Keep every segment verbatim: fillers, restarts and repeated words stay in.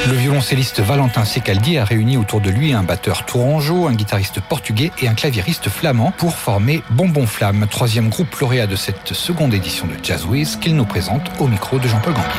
Le violoncelliste Valentin Secaldi a réuni autour de lui un batteur tourangeau, un guitariste portugais et un claviériste flamand pour former Bonbon Flamme, troisième groupe lauréat de cette seconde édition de Jazzwiz qu'il nous présente au micro de Jean-Paul Gambier.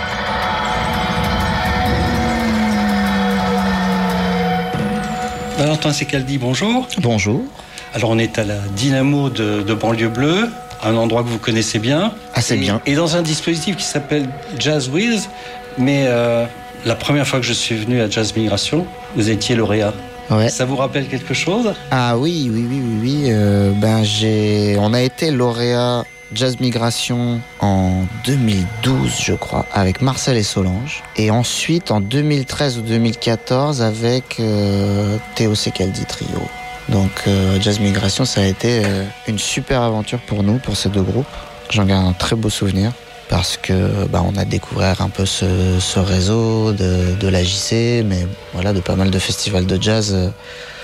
Valentin Secaldi, bonjour. Bonjour. Alors on est à la Dynamo de, de Banlieue Bleue, un endroit que vous connaissez bien. Assez et, bien. Et dans un dispositif qui s'appelle Jazzwiz, mais euh, la première fois que je suis venu à Jazz Migration, vous étiez lauréat. Ouais. Ça vous rappelle quelque chose? Ah oui, oui, oui, oui, oui. Euh, ben j'ai, on a été lauréat Jazz Migration en deux mille douze, je crois, avec Marcel et Solange. Et ensuite, en deux mille treize ou deux mille quatorze, avec euh, Théo Secaldi Trio. Donc, euh, Jazz Migration, ça a été euh, une super aventure pour nous, pour ces deux groupes. J'en garde un très beau souvenir parce que bah, on a découvert un peu ce, ce réseau de, de l'A J C, mais voilà, de pas mal de festivals de jazz euh,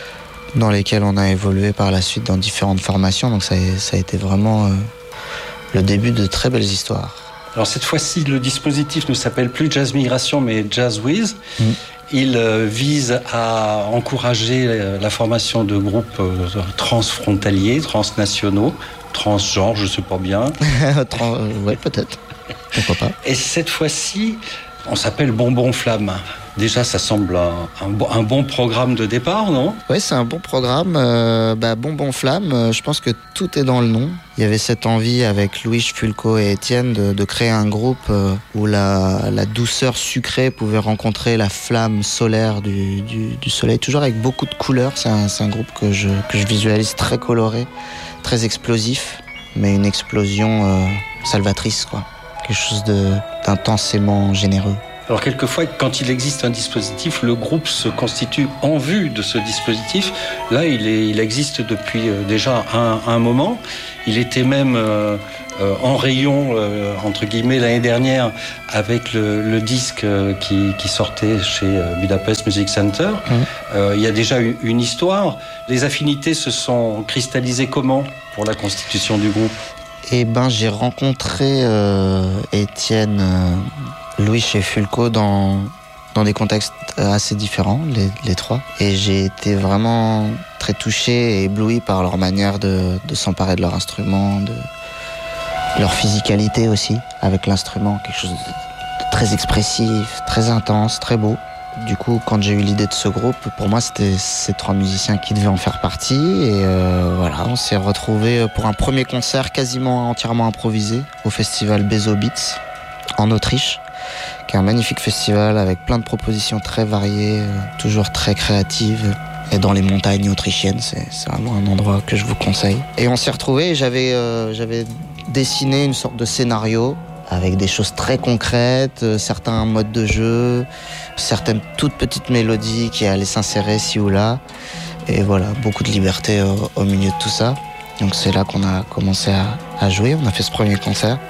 dans lesquels on a évolué par la suite dans différentes formations. Donc, ça a, ça a été vraiment euh, le début de très belles histoires. Alors cette fois-ci, le dispositif ne s'appelle plus Jazz Migration, mais Jazzwiz. Mmh. Il euh, vise à encourager la formation de groupes euh, transfrontaliers, transnationaux, transgenres, je ne sais pas bien. Trans, euh, ouais, peut-être. Pourquoi pas. Et cette fois-ci, on s'appelle Bonbon Flamme. Déjà, ça semble un, un, bon, un bon programme de départ, non? Oui, c'est un bon programme. Euh, bah, Bonbon Flamme, euh, je pense que tout est dans le nom. Il y avait cette envie avec Louis, Fulco et Étienne de, de créer un groupe euh, où la, la douceur sucrée pouvait rencontrer la flamme solaire du, du, du soleil, toujours avec beaucoup de couleurs. C'est un, c'est un groupe que je, que je visualise très coloré, très explosif, mais une explosion euh, salvatrice, quoi. Quelque chose de, d'intensément généreux. Alors quelquefois, quand il existe un dispositif, le groupe se constitue en vue de ce dispositif. Là, il, est, il existe depuis euh, déjà un, un moment. Il était même euh, euh, en rayon, euh, entre guillemets, l'année dernière, avec le, le disque euh, qui, qui sortait chez euh, Budapest Music Center. Mmh. Euh, il y a déjà une, une histoire. Les affinités se sont cristallisées comment pour la constitution du groupe? Eh ben, j'ai rencontré euh, Étienne... Euh... Louis et Fulco dans, dans des contextes assez différents, les, les trois. Et j'ai été vraiment très touché et ébloui par leur manière de, de s'emparer de leur instrument, de leur physicalité aussi, avec l'instrument, quelque chose de, de très expressif, très intense, très beau. Du coup, quand j'ai eu l'idée de ce groupe, pour moi, c'était ces trois musiciens qui devaient en faire partie. Et euh, voilà, on s'est retrouvés pour un premier concert quasiment entièrement improvisé au festival Bezo Beats en Autriche, qui est un magnifique festival avec plein de propositions très variées, euh, toujours très créatives. Et dans les montagnes autrichiennes, c'est, c'est vraiment un endroit que je vous conseille. Et on s'est retrouvés et j'avais, euh, j'avais dessiné une sorte de scénario avec des choses très concrètes, euh, certains modes de jeu, certaines toutes petites mélodies qui allaient s'insérer ci ou là. Et voilà, beaucoup de liberté au, au milieu de tout ça. Donc c'est là qu'on a commencé à, à jouer. On a fait ce premier concert.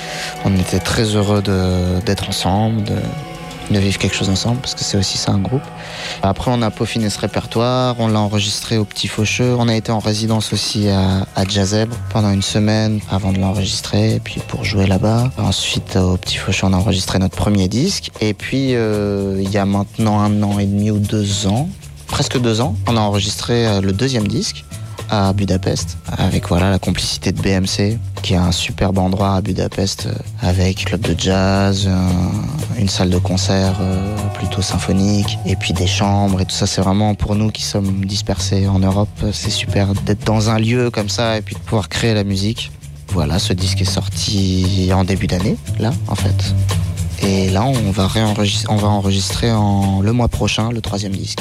On était très heureux de, d'être ensemble, de, de vivre quelque chose ensemble, parce que c'est aussi ça un groupe. Après, on a peaufiné ce répertoire, on l'a enregistré au Petit Faucheux. On a été en résidence aussi à, à Jazzèbre pendant une semaine avant de l'enregistrer, et puis pour jouer là-bas. Ensuite, au Petit Faucheux, on a enregistré notre premier disque. Et puis, euh, il y a maintenant un an et demi ou deux ans, presque deux ans, on a enregistré le deuxième disque à Budapest, avec voilà la complicité de B M C, qui est un superbe endroit à Budapest, avec club de jazz, une salle de concert plutôt symphonique, et puis des chambres et tout ça. C'est vraiment pour nous qui sommes dispersés en Europe, c'est super d'être dans un lieu comme ça et puis de pouvoir créer la musique. Voilà, ce disque est sorti en début d'année, là, en fait. Et là, on va réenregistrer, on va enregistrer en, le mois prochain le troisième disque.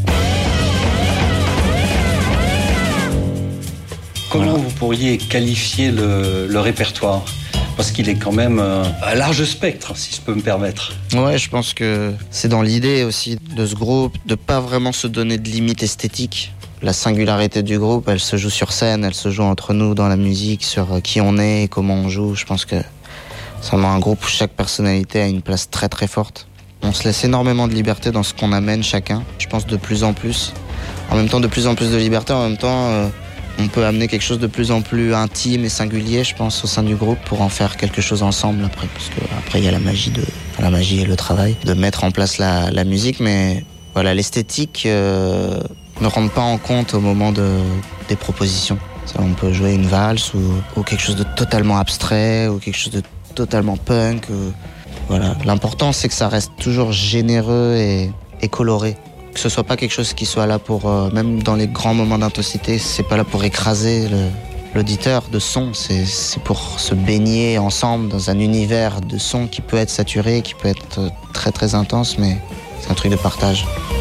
Comment Voilà. vous pourriez qualifier le, le répertoire? Parce qu'il est quand même euh, à large spectre, si je peux me permettre. Ouais, je pense que c'est dans l'idée aussi de ce groupe de pas vraiment se donner de limites esthétiques. La singularité du groupe, elle se joue sur scène, elle se joue entre nous dans la musique, sur qui on est et comment on joue. Je pense que c'est vraiment un groupe où chaque personnalité a une place très très forte. On se laisse énormément de liberté dans ce qu'on amène chacun. Je pense de plus en plus. En même temps, de plus en plus de liberté, en même temps... Euh, on peut amener quelque chose de plus en plus intime et singulier, je pense, au sein du groupe pour en faire quelque chose ensemble après. Parce qu'après, il y a la magie, de, la magie et le travail de mettre en place la, la musique. Mais voilà, l'esthétique euh, ne rentre pas en compte au moment de, des propositions. Ça, on peut jouer une valse ou, ou quelque chose de totalement abstrait ou quelque chose de totalement punk. Ou, voilà. L'important, c'est que ça reste toujours généreux et, et coloré. Que ce soit pas quelque chose qui soit là pour, euh, même dans les grands moments d'intensité, c'est pas là pour écraser le, l'auditeur de son, c'est, c'est pour se baigner ensemble dans un univers de son qui peut être saturé, qui peut être très très intense, mais c'est un truc de partage.